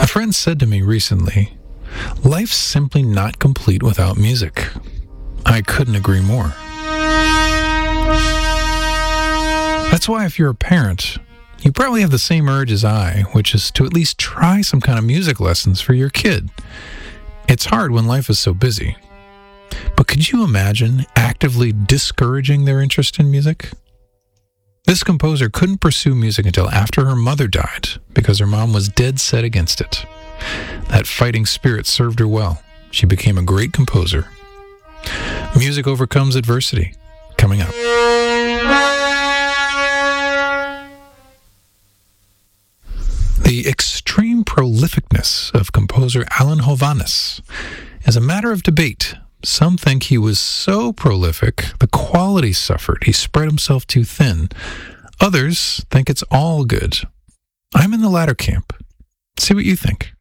A friend said to me recently, "Life's simply not complete without music." I couldn't agree more. That's why if you're a parent, you probably have the same urge as I, which is to at least try some kind of music lessons for your kid. It's hard when life is so busy. But could you imagine actively discouraging their interest in music? This composer couldn't pursue music until after her mother died because her mom was dead set against it. That fighting spirit served her well. She became a great composer. Music overcomes adversity. Coming up. The extreme prolificness of composer Alan Hovhaness is a matter of debate. Some think he was so prolific, the quality suffered. He spread himself too thin. Others think it's all good. I'm in the latter camp. See what you think.